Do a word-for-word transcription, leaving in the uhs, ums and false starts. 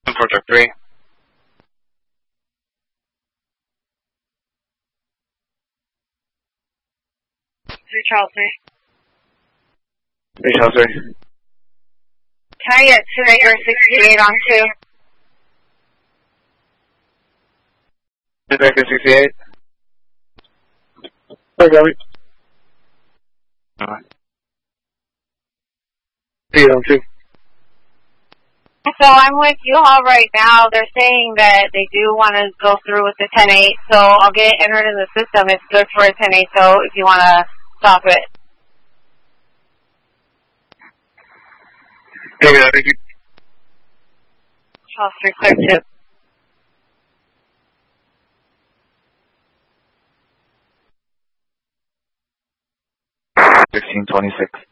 for truck three. Three Charles three. Three Charles three. Can I get two acre sixty-eight on two? Two acre sixty-eight. Okay. Alright. Eight on two. So I'm with U-Haul right now. They're saying that they do want to go through with the ten eight, so I'll get it entered in the system. It's good for a ten eight, so if you want to stop it. Thank you. Thank you. Charles three, clear two. Sixteen twenty-six.